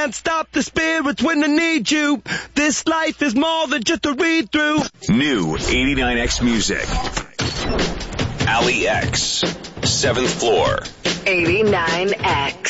can't stop the spirits when they need you. This life is more than just a read-through. New 89X Music. Ali X. 7th floor. 89X.